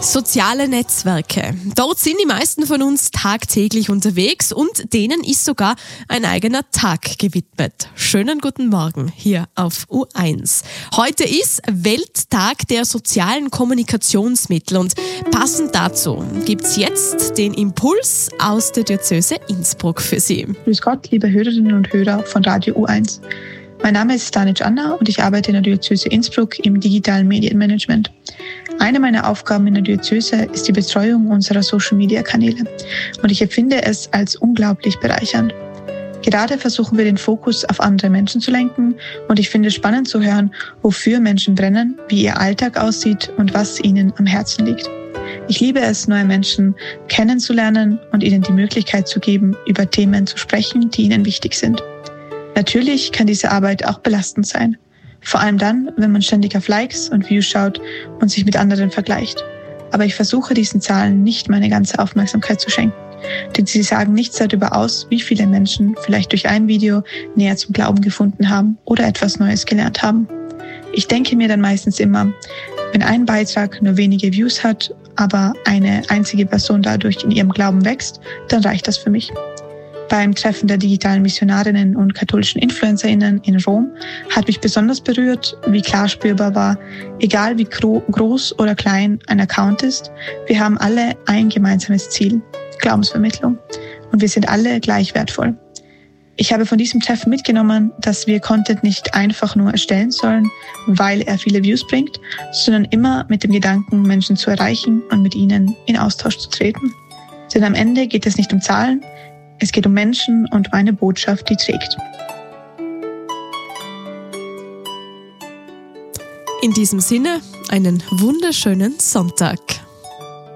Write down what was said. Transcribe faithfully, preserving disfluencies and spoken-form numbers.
Soziale Netzwerke. Dort sind die meisten von uns tagtäglich unterwegs und denen ist sogar ein eigener Tag gewidmet. Schönen guten Morgen hier auf U eins. Heute ist Welttag der sozialen Kommunikationsmittel und passend dazu gibt's jetzt den Impuls aus der Diözese Innsbruck für Sie. Grüß Gott, liebe Hörerinnen und Hörer von Radio U eins. Mein Name ist Stanic Anna und ich arbeite in der Diözese Innsbruck im digitalen Medienmanagement. Eine meiner Aufgaben in der Diözese ist die Betreuung unserer Social-Media-Kanäle und ich empfinde es als unglaublich bereichernd. Gerade versuchen wir den Fokus auf andere Menschen zu lenken und ich finde es spannend zu hören, wofür Menschen brennen, wie ihr Alltag aussieht und was ihnen am Herzen liegt. Ich liebe es, neue Menschen kennenzulernen und ihnen die Möglichkeit zu geben, über Themen zu sprechen, die ihnen wichtig sind. Natürlich kann diese Arbeit auch belastend sein. Vor allem dann, wenn man ständig auf Likes und Views schaut und sich mit anderen vergleicht. Aber ich versuche diesen Zahlen nicht meine ganze Aufmerksamkeit zu schenken. Denn sie sagen nichts darüber aus, wie viele Menschen vielleicht durch ein Video näher zum Glauben gefunden haben oder etwas Neues gelernt haben. Ich denke mir dann meistens immer, wenn ein Beitrag nur wenige Views hat, aber eine einzige Person dadurch in ihrem Glauben wächst, dann reicht das für mich. Beim Treffen der digitalen Missionarinnen und katholischen InfluencerInnen in Rom hat mich besonders berührt, wie klar spürbar war, egal wie gro- groß oder klein ein Account ist, wir haben alle ein gemeinsames Ziel, Glaubensvermittlung. Und wir sind alle gleich wertvoll. Ich habe von diesem Treffen mitgenommen, dass wir Content nicht einfach nur erstellen sollen, weil er viele Views bringt, sondern immer mit dem Gedanken, Menschen zu erreichen und mit ihnen in Austausch zu treten. Denn am Ende geht es nicht um Zahlen, es geht um Menschen und um eine Botschaft, die trägt. In diesem Sinne einen wunderschönen Sonntag.